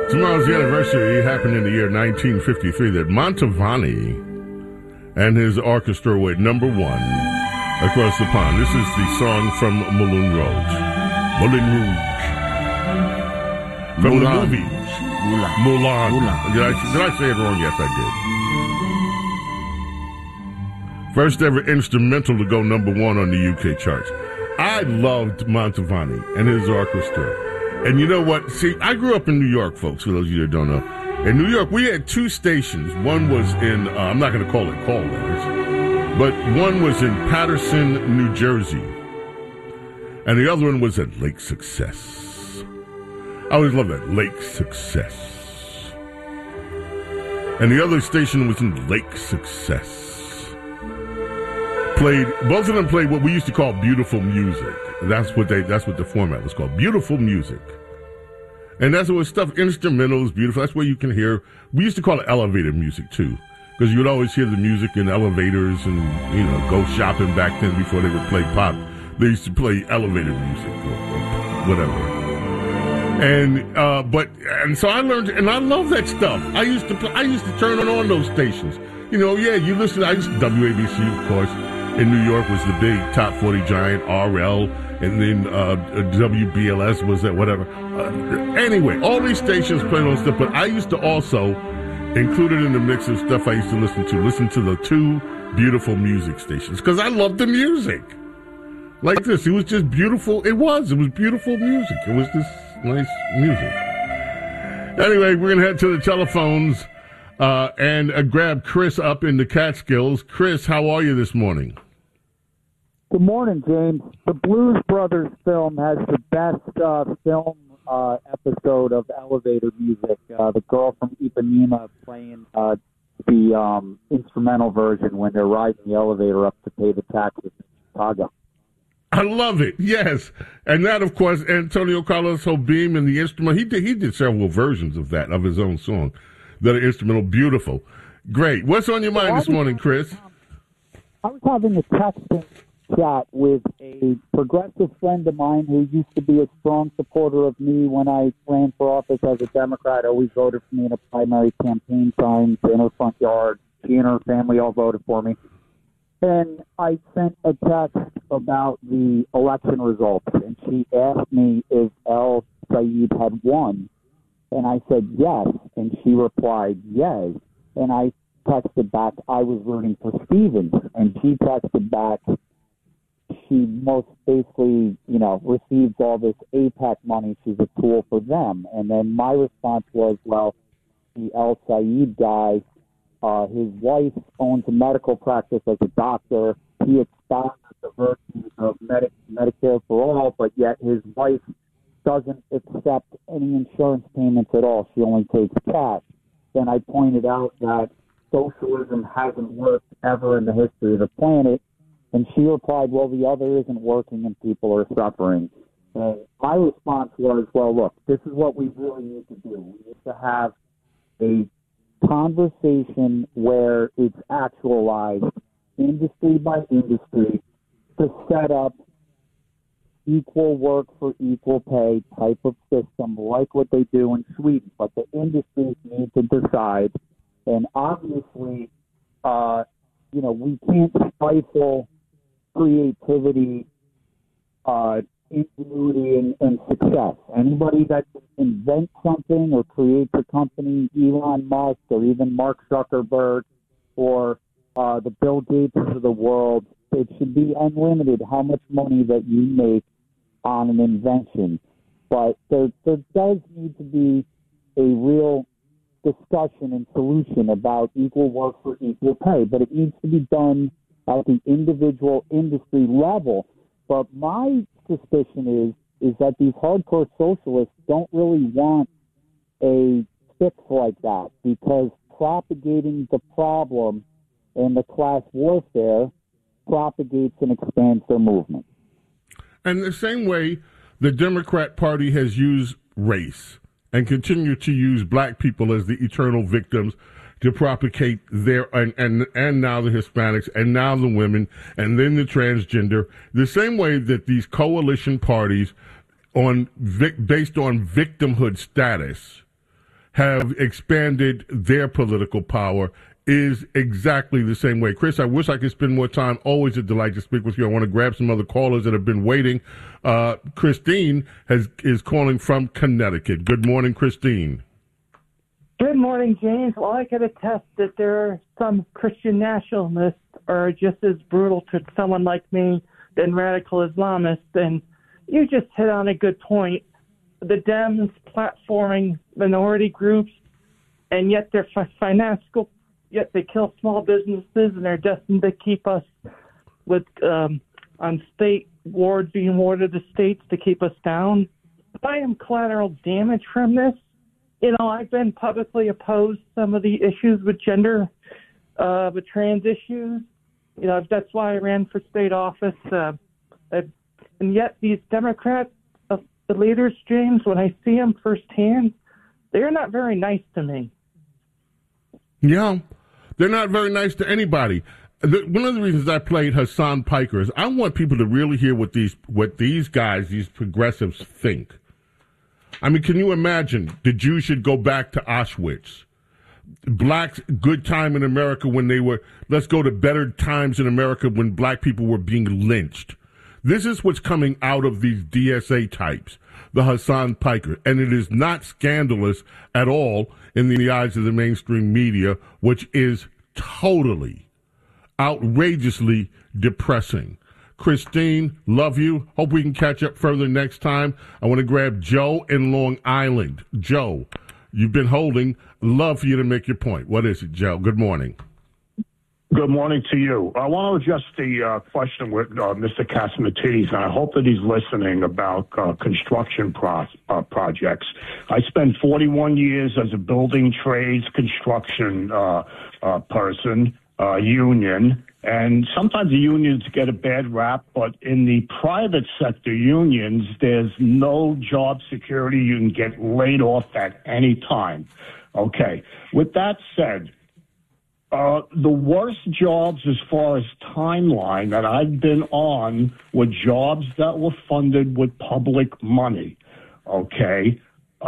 Tomorrow's the anniversary. It happened in the year 1953 that Mantovani and his orchestra were number one across the pond. This is the song from Moulin Rouge. Moulin Rouge. From the movie. Moulin. Did I say it wrong? Yes, I did. First ever instrumental to go number one on the UK charts. I loved Mantovani and his orchestra. And you know what? See, I grew up in New York, folks, for those of you that don't know. In New York, we had two stations. One was in, I'm not going to call it call letters, but one was in Paterson, New Jersey. And the other one was at Lake Success. I always loved that, Lake Success. And the other station was in Lake Success. Both of them played what we used to call beautiful music. That's what the format was called, beautiful music. And that's what stuff, instrumentals, beautiful. That's where you can hear, we used to call it elevator music too, because you would always hear the music in elevators and, go shopping back then before they would play pop. They used to play elevator music or whatever. And so I learned, and I love that stuff. I used to turn on those stations. You listen, WABC, of course, in New York was the big top 40 giant, RL, and then WBLS was that whatever. Anyway, all these stations played on stuff, but I used to also include it in the mix of stuff I used to listen to the two beautiful music stations, because I loved the music. Like this, it was just beautiful. It was beautiful music. It was this nice music. Anyway, we're going to head to the telephones and grab Chris up in the Catskills. Chris, how are you this morning? Good morning, James. The Blues Brothers film has the best film episode of elevator music. The girl from Ipanema playing the instrumental version when they're riding the elevator up to pay the taxes in Chicago. I love it. Yes, and that, of course, Antonio Carlos Jobim and the instrument. He did several versions of that, of his own song that are instrumental. Beautiful, great. What's on your mind this morning, Chris? I was having a texting chat with a progressive friend of mine who used to be a strong supporter of me when I ran for office as a Democrat. Always voted for me in a primary campaign signs in her front yard. She and her family all voted for me. And I sent a text about the election results, and she asked me if El Sayed had won. And I said yes, and she replied yes. And I texted back, I was rooting for Stevens. And she texted back, she most basically, receives all this AIPAC money. She's a tool for them. And then my response was, well, the El Sayed guy, his wife owns a medical practice as a doctor. He expounded the virtues of Medicare for all, but yet his wife doesn't accept any insurance payments at all. She only takes cash. Then I pointed out that socialism hasn't worked ever in the history of the planet. And she replied, well, the other isn't working and people are suffering. And my response was, well, look, this is what we really need to do. We need to have a conversation where it's actualized industry by industry to set up equal work for equal pay type of system like what they do in Sweden. But the industries need to decide. And obviously, we can't stifle creativity, ingenuity, and success. Anybody that invents something or creates a company, Elon Musk or even Mark Zuckerberg or the Bill Gates of the world, it should be unlimited how much money that you make on an invention. But there does need to be a real discussion and solution about equal work for equal pay, but it needs to be done at the individual industry level. But my suspicion is that these hardcore socialists don't really want a fix like that, because propagating the problem and the class warfare propagates and expands their movement. And the same way the Democrat Party has used race and continue to use black people as the eternal victims to propagate their, and now the Hispanics, and now the women, and then the transgender, the same way that these coalition parties based on victimhood status have expanded their political power is exactly the same way. Chris, I wish I could spend more time. Always a delight to speak with you. I want to grab some other callers that have been waiting. Christine is calling from Connecticut. Good morning, Christine. Good morning, James. Well, I can attest that there are some Christian nationalists are just as brutal to someone like me than radical Islamists. And you just hit on a good point. The Dems platforming minority groups, and yet they're financial. Yet they kill small businesses, and they're destined to keep us with on state wards being awarded to states to keep us down. I am collateral damage from this. You know, I've been publicly opposed some of the issues with gender, with trans issues. You know, that's why I ran for state office. And yet these Democrat the leaders, James, when I see them firsthand, they're not very nice to me. Yeah. They're not very nice to anybody. One of the reasons I played Hassan Piker is I want people to really hear what these guys, these progressives, think. I mean, can you imagine the Jews should go back to Auschwitz? Blacks' good time in America when they were, let's go to better times in America when black people were being lynched. This is what's coming out of these DSA types, the Hassan Piker, and it is not scandalous at all in the eyes of the mainstream media, which is totally, outrageously depressing. Christine, love you. Hope we can catch up further next time. I want to grab Joe in Long Island. Joe, you've been holding. Love for you to make your point. What is it, Joe? Good morning. Good morning to you. I want to adjust the question with Mr. Catsimatidis, and I hope that he's listening about construction projects. I spent 41 years as a building trades construction person, union, and sometimes the unions get a bad rap, but in the private sector unions, there's no job security. You can get laid off at any time. Okay. With that said, the worst jobs as far as timeline that I've been on were jobs that were funded with public money, okay?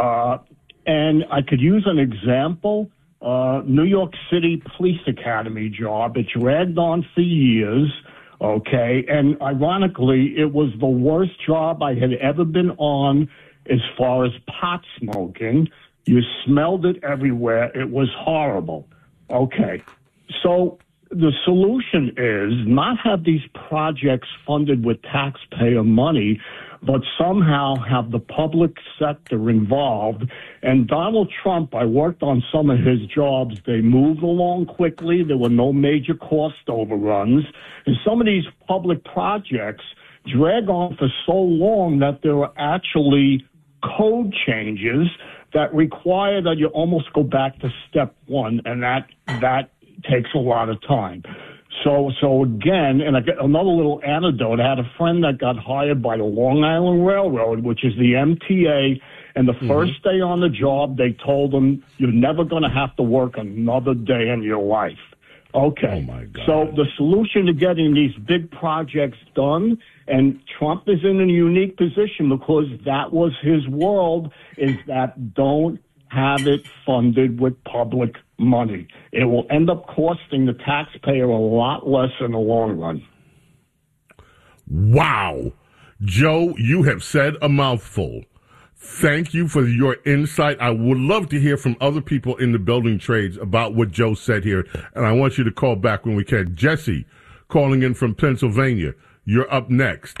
And I could use an example, New York City Police Academy job. It dragged on for years, okay? And ironically, it was the worst job I had ever been on as far as pot smoking. You smelled it everywhere. It was horrible. Okay, so the solution is not have these projects funded with taxpayer money, but somehow have the public sector involved. And Donald Trump, I worked on some of his jobs. They moved along quickly. There were no major cost overruns. And some of these public projects drag on for so long that there are actually code changes that require that you almost go back to step one, and that takes a lot of time. So again, and I get another little anecdote. I had a friend that got hired by the Long Island Railroad, which is the MTA, and the first day on the job, they told him, you're never going to have to work another day in your life. Okay. Oh my God. So the solution to getting these big projects done, and Trump is in a unique position because that was his world, is that don't have it funded with public money. It will end up costing the taxpayer a lot less in the long run. Wow. Joe, you have said a mouthful. Thank you for your insight. I would love to hear from other people in the building trades about what Joe said here, and I want you to call back when we can. Jesse, calling in from Pennsylvania. You're up next.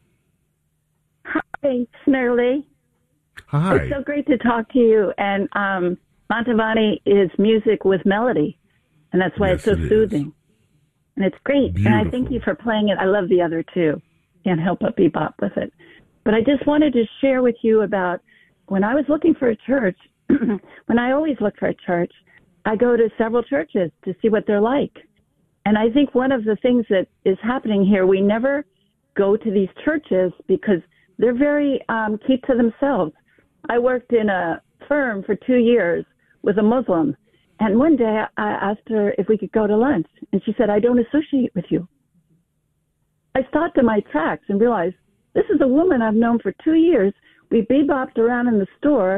Hi, Snurley. Hi. It's so great to talk to you. And Mantovani is music with melody, and that's why it's so soothing. And it's great. Beautiful. And I thank you for playing it. I love the other two. Can't help but bebop with it. But I just wanted to share with you about when I was looking for a church, when I always look for a church, I go to several churches to see what they're like. And I think one of the things that is happening here, we never go to these churches because they're very keep to themselves. I worked in a firm for 2 years with a Muslim. And one day I asked her if we could go to lunch. And she said, I don't associate with you. I stopped in my tracks and realized this is a woman I've known for 2 years. We bebopped around in the store.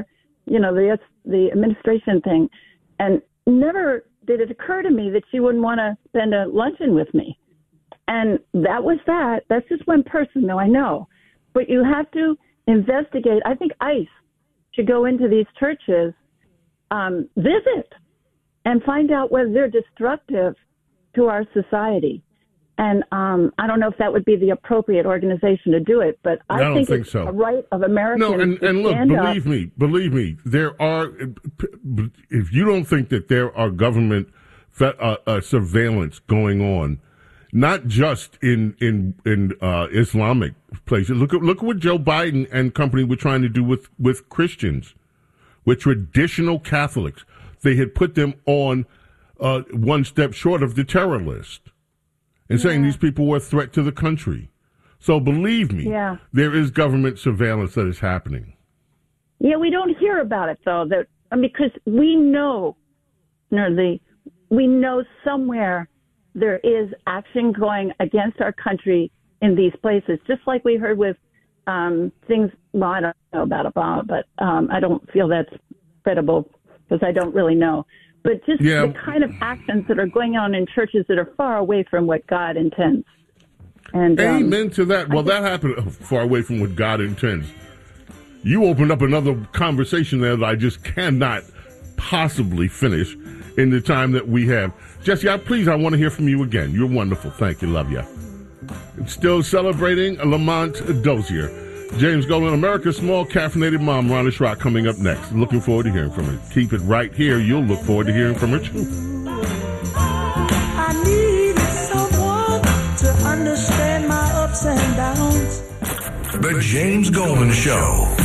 the administration thing, and never did it occur to me that she wouldn't want to spend a luncheon with me. And that was that. That's just one person, though, I know. But you have to investigate. I think ICE should go into these churches, visit, and find out whether they're destructive to our society. And I don't know if that would be the appropriate organization to do it, but I don't think think it's so. a right of Americans No, and look, believe me, there are, if you don't think that there are government surveillance going on, not just in Islamic places. Look at what Joe Biden and company were trying to do with Christians, with traditional Catholics. They had put them on one step short of the terror list, and saying these people were a threat to the country. So believe me, there is government surveillance that is happening. Yeah, we don't hear about it though. Because we know, we know somewhere there is action going against our country in these places, just like we heard with things. Well, I don't know about Obama, but I don't feel that's credible because I don't really know. But just the kind of actions that are going on in churches that are far away from what God intends. And amen to that. Well, that happened far away from what God intends. You opened up another conversation there that I just cannot possibly finish in the time that we have. Jesse, I want to hear from you again. You're wonderful. Thank you. Love you. Still celebrating Lamont Dozier. James Golden, America's small caffeinated mom, Rhonda Schrock, coming up next. Looking forward to hearing from her. Keep it right here. You'll look forward to hearing from her, too. I need someone to understand my ups and downs. The James Golden Show.